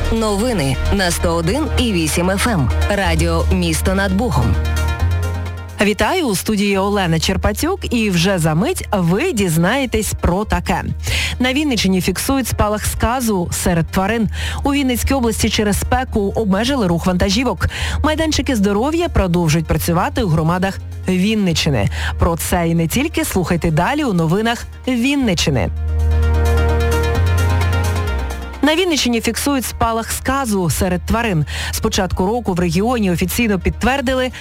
Новини на 101,8 FM. Радіо «Місто над Богом». Вітаю, у студії Олена Черпатюк, і вже за мить ви дізнаєтесь про таке. На Вінниччині фіксують спалах сказу серед тварин. У Вінницькій області через спеку обмежили рух вантажівок. Майданчики здоров'я продовжують працювати у громадах Вінниччини. Про це і не тільки слухайте далі у новинах Вінниччини. На Вінниччині фіксують спалах сказу серед тварин. З початку року в регіоні офіційно підтвердили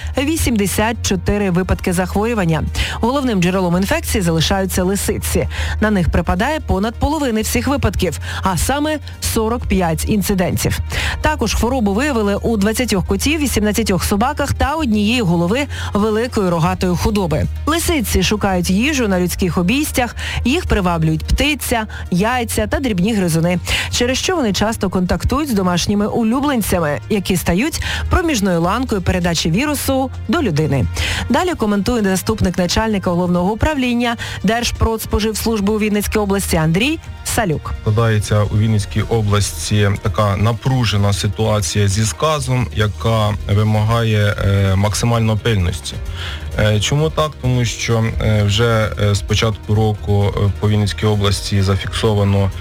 84 випадки захворювання. Головним джерелом інфекції залишаються лисиці. На них припадає понад половини всіх випадків, а саме 45 інцидентів. Також хворобу виявили у 20 котів, 18 собаках та однієї голови великої рогатої худоби. Лисиці шукають їжу на людських обійстях, їх приваблюють птиця, яйця та дрібні гризуни, через що вони часто контактують з домашніми улюбленцями, які стають проміжною ланкою передачі вірусу до людини. Далі коментує заступник начальника головного управління Держпродспоживслужби у Вінницькій області Андрій Салюк. Складається у Вінницькій області така напружена ситуація зі сказом, яка вимагає максимально пильності. Чому так? Тому що вже з початку року по Вінницькій області зафіксовано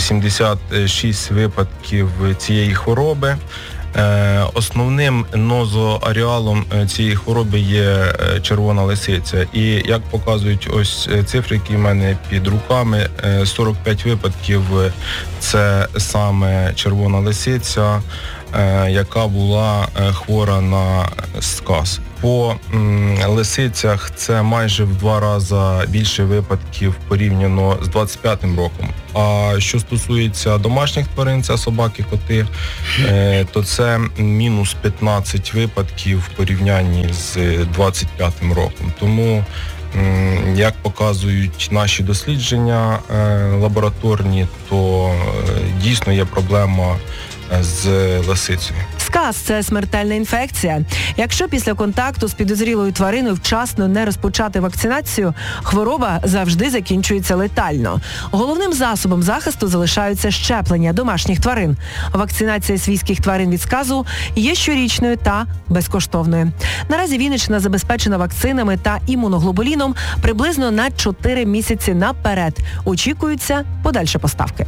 86 випадків цієї хвороби. Основним нозоаріалом цієї хвороби є червона лисиця. І як показують ось цифри, які в мене під руками, 45 випадків це саме червона лисиця, яка була хвора на сказ. По лисицях це майже в 2 рази більше випадків порівняно з 25-м роком. А що стосується домашніх тварин, це собаки, коти, то це мінус 15 випадків в порівнянні з 25-м роком. Тому, як показують наші дослідження лабораторні, то дійсно є проблема з лисицею. Сказ – це смертельна інфекція. Якщо після контакту з підозрілою твариною вчасно не розпочати вакцинацію, хвороба завжди закінчується летально. Головним засобом захисту залишаються щеплення домашніх тварин. Вакцинація свійських тварин від сказу є щорічною та безкоштовною. Наразі Вінниччина забезпечена вакцинами та імуноглобуліном приблизно на 4 місяці наперед. Очікуються подальші поставки.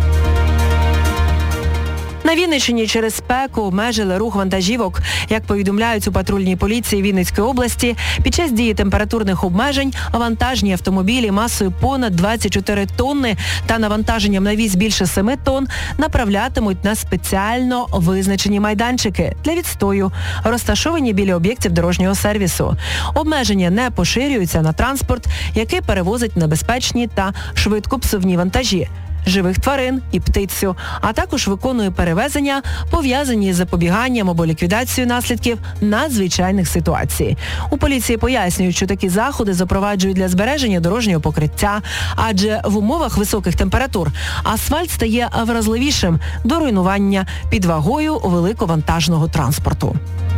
На Вінниччині через спеку обмежили рух вантажівок. Як повідомляють у патрульній поліції Вінницької області, під час дії температурних обмежень вантажні автомобілі масою понад 24 тонни та навантаженням на віз більше 7 тонн направлятимуть на спеціально визначені майданчики для відстою, розташовані біля об'єктів дорожнього сервісу. Обмеження не поширюються на транспорт, який перевозить небезпечні та швидкопсувні вантажі, живих тварин і птицю, а також виконує перевезення, пов'язані з запобіганням або ліквідацією наслідків надзвичайних ситуацій. У поліції пояснюють, що такі заходи запроваджують для збереження дорожнього покриття, адже в умовах високих температур асфальт стає вразливішим до руйнування під вагою великовантажного транспорту.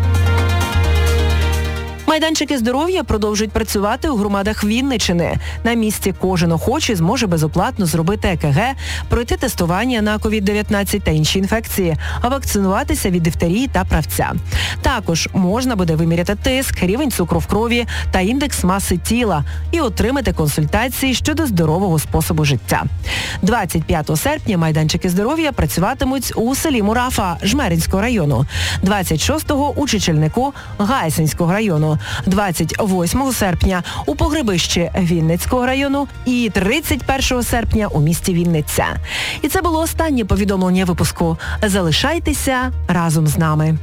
Майданчики здоров'я продовжують працювати у громадах Вінниччини. На місці кожен охочий зможе безоплатно зробити ЕКГ, пройти тестування на COVID-19 та інші інфекції, а вакцинуватися від дифтерії та правця. Також можна буде виміряти тиск, рівень цукру в крові та індекс маси тіла і отримати консультації щодо здорового способу життя. 25 серпня майданчики здоров'я працюватимуть у селі Мурафа Жмеринського району, 26-го у Чечільнику Гайсинського району, 28 серпня у Погребищі Вінницького району і 31 серпня у місті Вінниця. І це було останнє повідомлення випуску. Залишайтеся разом з нами.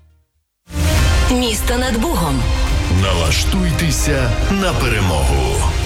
Місто над Богом. Налаштуйтеся на перемогу.